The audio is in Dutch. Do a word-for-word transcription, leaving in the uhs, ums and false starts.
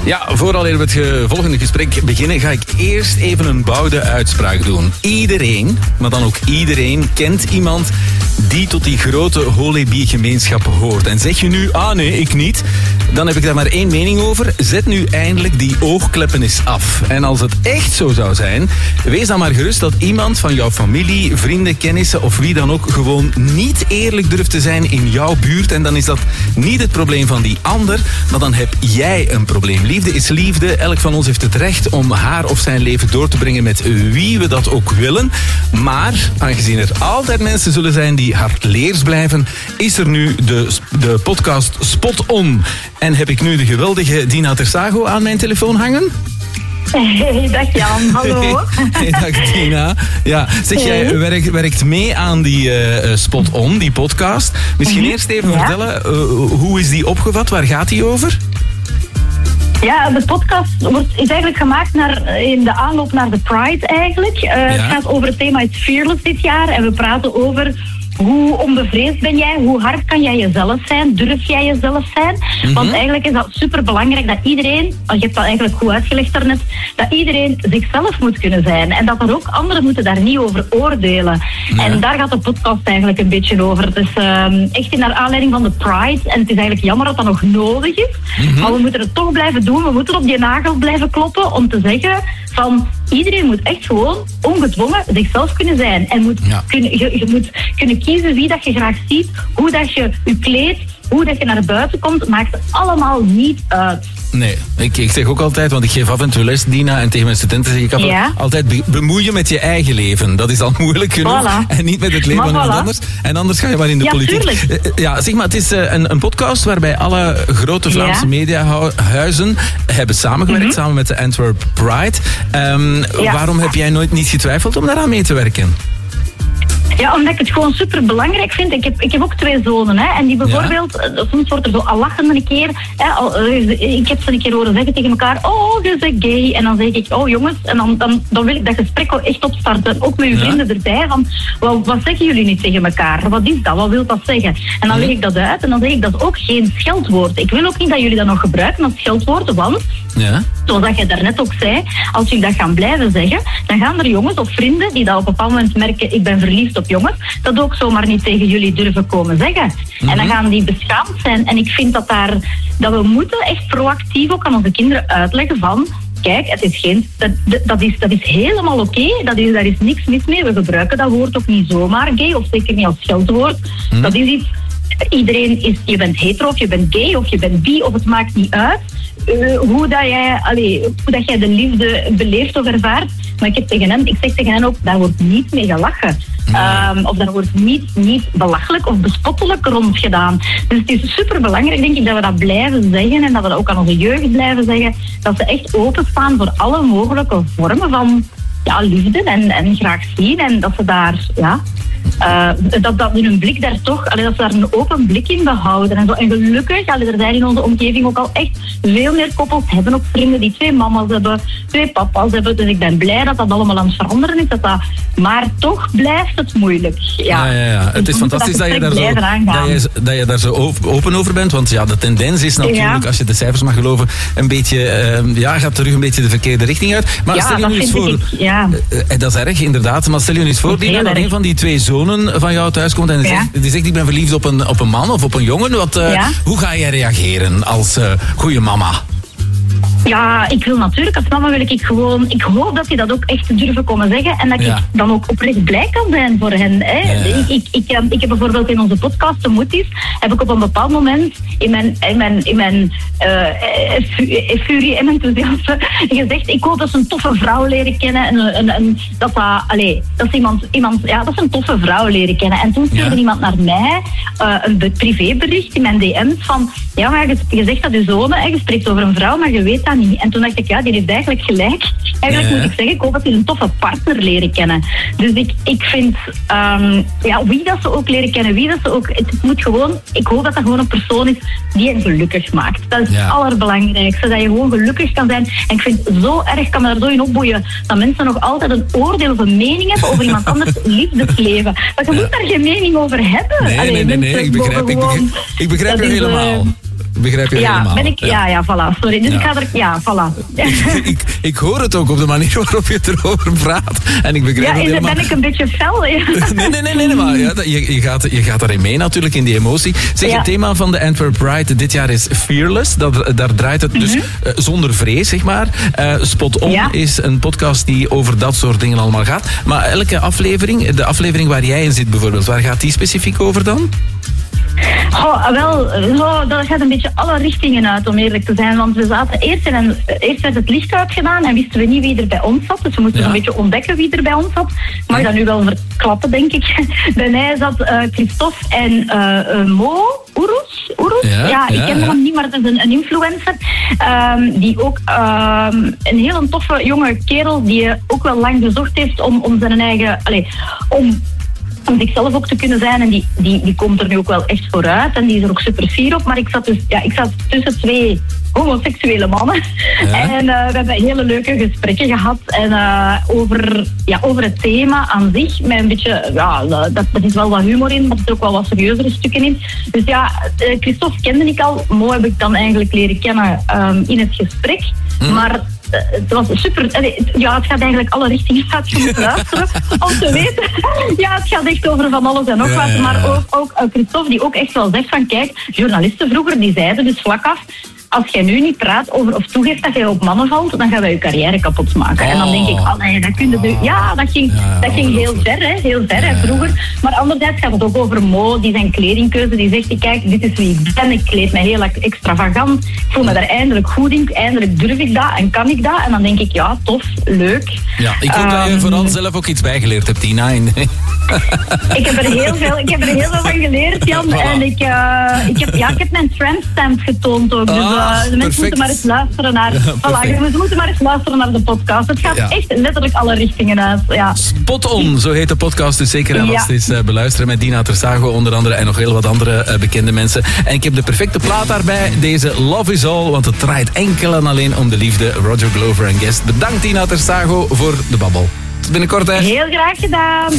Ja, vooral we het ge- volgende gesprek beginnen, ga ik eerst even een bouwde uitspraak doen. Iedereen, maar dan ook iedereen, kent iemand die tot die grote Holebi-gemeenschap hoort. En zeg je nu, ah nee, ik niet, dan heb ik daar maar één mening over. Zet nu eindelijk die oogkleppen eens af. En als het echt zo zou zijn, wees dan maar gerust dat iemand van jouw familie, vrienden, kennissen of wie dan ook gewoon niet eerlijk durft te zijn in jouw buurt. En dan is dat niet het probleem van die ander, maar dan heb jij een probleem. Liefde is liefde. Elk van ons heeft het recht om haar of zijn leven door te brengen met wie we dat ook willen. Maar, aangezien er altijd mensen zullen zijn die hardleers blijven, is er nu de, de podcast Spot On. En heb ik nu de geweldige Dina Tersago aan mijn telefoon hangen? Hey, dag Jan, hallo. Hey, dag Dina. Ja, zeg, jij Hey. werkt, werkt mee aan die uh, Spot On, die podcast. Misschien Mm-hmm. eerst even Ja. vertellen, uh, hoe is die opgevat? Waar gaat die over? Ja, de podcast wordt, is eigenlijk gemaakt naar, in de aanloop naar de Pride eigenlijk. Uh, Ja. Het gaat over het thema It's Fearless dit jaar. En we praten over hoe onbevreesd ben jij, hoe hard kan jij jezelf zijn, durf jij jezelf zijn. Mm-hmm. Want eigenlijk is dat superbelangrijk dat iedereen, je hebt dat eigenlijk goed uitgelegd daarnet, dat iedereen zichzelf moet kunnen zijn. En dat er ook anderen moeten daar niet over oordelen. Ja. En daar gaat de podcast eigenlijk een beetje over. Het is um, echt in naar aanleiding van de Pride. En het is eigenlijk jammer dat dat nog nodig is. Mm-hmm. Maar we moeten het toch blijven doen. We moeten op die nagel blijven kloppen om te zeggen van iedereen moet echt gewoon ongedwongen zichzelf kunnen zijn. En moet Ja. kunnen, je, je moet kunnen kiezen wie dat je graag ziet, hoe dat je je kleedt, hoe dat je naar buiten komt, maakt allemaal niet uit. Nee, ik, ik zeg ook altijd, want ik geef af en toe les, Dina, en tegen mijn studenten zeg ik af, Ja. altijd be- bemoeien met je eigen leven. Dat is al moeilijk genoeg. Voilà. En niet met het leven Maar van iemand voilà. anders. En anders ga je maar in de Ja, politiek. tuurlijk. Eh, Ja, zeg maar, het is eh, een, een podcast waarbij alle grote Vlaamse Ja. mediahuizen hebben samengewerkt, Mhm. samen met de Antwerp Pride. Ehm, Ja. Waarom heb jij nooit niet getwijfeld om daaraan mee te werken? Ja, omdat ik het gewoon super belangrijk vind. Ik heb, ik heb ook twee zonen, hè. En die bijvoorbeeld, ja. soms wordt er zo al lachen een keer. Hè, al, uh, ik heb ze een keer horen zeggen tegen elkaar, oh, je bent gay. En dan zeg ik, oh jongens, en dan, dan, dan wil ik dat gesprek wel echt opstarten. Ook met uw Ja. vrienden erbij. Van, wat, wat zeggen jullie niet tegen elkaar? Wat is dat? Wat wil dat zeggen? En dan leg ik dat uit en dan zeg ik, dat is ook geen scheldwoord. Ik wil ook niet dat jullie dat nog gebruiken als scheldwoord, want... Ja. Zoals dat je daarnet ook zei, als jullie dat gaan blijven zeggen, dan gaan er jongens of vrienden die dat op een bepaald moment merken, ik ben verliefd op jongens, dat ook zomaar niet tegen jullie durven komen zeggen. Mm-hmm. En dan gaan die beschaamd zijn. En ik vind dat, daar, dat we moeten echt proactief ook aan onze kinderen uitleggen van, kijk, het is geen, dat, dat, is, dat is helemaal oké, dat is, daar is niks mis mee. We gebruiken dat woord ook niet zomaar gay, of zeker niet als scheldwoord. Mm. Dat is iets, iedereen is, je bent hetero of je bent gay of je bent bi of het maakt niet uit. Uh, hoe, dat jij, allee, hoe dat jij de liefde beleeft of ervaart. Maar ik, heb tegen hen, ik zeg tegen hen ook, daar wordt niet mee gelachen. Um, of daar wordt niet, niet belachelijk of bespottelijk rond gedaan. Dus het is superbelangrijk, denk ik, dat we dat blijven zeggen en dat we dat ook aan onze jeugd blijven zeggen. Dat ze echt openstaan voor alle mogelijke vormen van ja, liefde en, en graag zien. En dat ze daar... Ja, Uh, dat, dat in hun blik daar toch, allee, dat ze daar een open blik in behouden. En, zo. En gelukkig, allee, er zijn in onze omgeving ook al echt veel meer koppels, hebben ook vrienden die twee mama's hebben, twee papa's hebben. Dus ik ben blij dat dat allemaal aan het veranderen is. Dat dat, maar toch blijft het moeilijk. Ja, Ja, ja, ja. Het Dus is we moeten fantastisch dat je, daar zo, blijven aangaan. dat, je, dat je daar zo op- open over bent. Want ja, de tendens is natuurlijk, Ja. als je de cijfers mag geloven, een beetje, eh, ja, gaat terug een beetje de verkeerde richting uit. Maar Ja, stel je dat nu eens vind voor, ik, ja. eh, dat is erg inderdaad, maar stel je nu eens voor, Dat is Dina, heel dat erg. een van die twee zonen van jou thuis komt en die, Ja. zegt, die zegt, ik ben verliefd op een, op een man of op een jongen. Wat, eh, Ja. Hoe ga jij reageren als uh, goede mama? Ja, ik wil natuurlijk, als mama wil ik gewoon... Ik hoop dat die dat ook echt durven komen zeggen en dat Ja. ik dan ook oprecht blij kan zijn voor hen. Hè. Ja, ja. Ik, ik, ik, eh, ik heb bijvoorbeeld in onze podcast, De Moeties, heb ik op een bepaald moment in mijn, in mijn, in mijn uh, furie en enthousiasme gezegd, ik hoop dat ze een toffe vrouw leren kennen. En, en, en dat, dat, allez, dat is iemand, iemand, ja, dat ze een toffe vrouw leren kennen. En toen stuurde Ja. iemand naar mij uh, een be- privébericht in mijn D M's van, ja, maar je, je zegt dat je zoon, hè, je spreekt over een vrouw, maar je weet dat niet. En toen dacht ik, ja, die heeft eigenlijk gelijk. Eigenlijk Ja. moet ik zeggen, ik hoop dat die een toffe partner leren kennen. Dus ik, ik vind, um, ja, wie dat ze ook leren kennen, wie dat ze ook, het, het moet gewoon, ik hoop dat dat gewoon een persoon is die hen gelukkig maakt. Dat is Ja. het allerbelangrijkste, dat je gewoon gelukkig kan zijn. En ik vind het zo erg, kan me daar zo in opboeien, dat mensen nog altijd een oordeel of een mening hebben over iemand anders liefdesleven. Maar je Ja. moet daar geen mening over hebben. Nee, Allee, nee, nee, nee, mensen ik begrijp, mogen ik gewoon- begrijp, ik begrijp dat je is, helemaal. uh, Begrijp je ja, helemaal? Ben ik, ja. ja, ja, voilà. Sorry. Dus Ja. ik ga er... Ja, voilà. ik, ik, ik hoor het ook op de manier waarop je het erover praat. En ik begrijp Ja, het is, helemaal. ben ik een beetje fel? Ja. Nee, nee, nee, nee, nee, maar ja, je, je, gaat, je gaat daarin mee natuurlijk, in die emotie. Zeg, Ja. Het thema van de Antwerp Pride dit jaar is Fearless. Dat, daar draait het dus Mm-hmm. uh, zonder vrees, zeg maar. Uh, Spot On Ja. is een podcast die over dat soort dingen allemaal gaat. Maar elke aflevering, de aflevering waar jij in zit bijvoorbeeld, waar gaat die specifiek over dan? Oh, wel, oh, dat gaat een beetje alle richtingen uit, om eerlijk te zijn. Want we zaten eerst in een... Eerst werd het licht uitgedaan en wisten we niet wie er bij ons zat. Dus we moesten Ja. een beetje ontdekken wie er bij ons zat. Ik mag dat nu wel verklappen, denk ik. Bij mij zat uh, Christophe en uh, uh, Mo Oeroes. Oeroes? Ja, Ja, ik ja, ken ja. hem niet, maar dat is een, een influencer. Um, die ook um, een heel toffe jonge kerel die ook wel lang gezocht heeft om, om zijn eigen... Allez, om... om zichzelf ook te kunnen zijn. En die, die, die komt er nu ook wel echt vooruit. En die is er ook super fier op. Maar ik zat dus ja, ik zat tussen twee homoseksuele mannen. Ja. En uh, we hebben hele leuke gesprekken gehad. En uh, over, ja, over het thema aan zich. Met een beetje, ja, dat, dat is wel wat humor in. Maar er zitten ook wel wat serieuzere stukken in. Dus ja, uh, Christophe kende ik al. Mo heb ik dan eigenlijk leren kennen um, in het gesprek. Hm. Maar het was super... Ja, het gaat eigenlijk alle richtingen uit. Je moet luisteren om te weten. Ja, het gaat echt over van alles en nog Ja, wat. ja, ja. Maar ook, ook uh, Christophe, die ook echt wel zegt van... Kijk, journalisten vroeger, die zeiden dus vlak af... Als jij nu niet praat over of toegeeft dat jij op mannen valt, dan gaan wij je carrière kapot maken. Oh. En dan denk ik, oh nee, dat kun je nu... Ja, dat ging, Ja, dat ging heel ver, hè. Heel ver, hè, vroeger. Maar anderzijds gaat het ook over Mo, die zijn kledingkeuze. Die zegt, kijk, dit is wie ik ben. Ik kleed me heel extravagant. Ik voel me daar eindelijk goed in. Eindelijk durf ik dat en kan ik dat. En dan denk ik, ja, tof, leuk. Ja, ik hoop dat je Um, vooral zelf ook iets bijgeleerd hebt, Tina. Ik heb er heel veel, ik heb er heel veel van geleerd, Jan. Voilà. En ik, uh, ik, heb, ja, ik heb mijn tramstamp getoond ook. Dus uh, Ah, de mensen perfect. moeten maar eens luisteren naar... Ja, voilà, perfect. ze moeten maar eens luisteren naar de podcast. Het gaat Ja. echt letterlijk alle richtingen uit. Ja. Spot On, zo heet de podcast. Dus zeker en Ja. vast eens uh, beluisteren met Dina Tersago onder andere en nog heel wat andere uh, bekende mensen. En ik heb de perfecte plaat daarbij, deze Love Is All, want het draait enkel en alleen om de liefde. Roger Glover en Guest. Bedankt Dina Tersago voor de babbel. Tot binnenkort, hè. Heel graag gedaan.